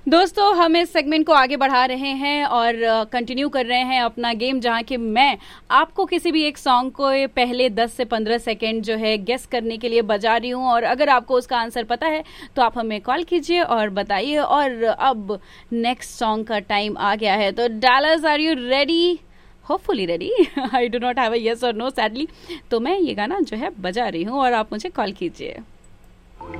दोस्तों, हम इस सेगमेंट को आगे बढ़ा रहे हैं और कंटिन्यू कर रहे हैं अपना गेम, जहां कि मैं आपको किसी भी एक सॉन्ग को पहले 10 से 15 सेकंड जो है गेस करने के लिए बजा रही हूं, और अगर आपको उसका आंसर पता है तो आप हमें कॉल कीजिए और बताइए। और अब नेक्स्ट सॉन्ग का टाइम आ गया है, तो Dallas, are you ready? Hopefully ready. I do not have a yes और नो सैडली। तो मैं ये गाना जो है बजा रही हूँ और आप मुझे कॉल कीजिए।